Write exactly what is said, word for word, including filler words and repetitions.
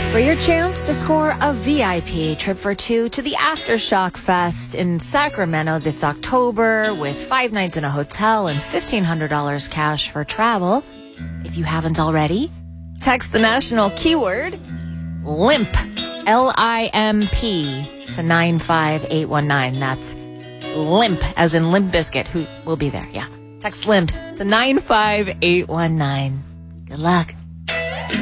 For your chance to score a V I P trip for two to the Aftershock Fest in Sacramento this October with five nights in a hotel and fifteen hundred dollars cash for travel. If you haven't already, text the national keyword LIMP, L I M P, to nine five eight one nine. That's LIMP, as in Limp Bizkit, who will be there. Yeah. Text LIMP to nine five eight one nine. Good luck.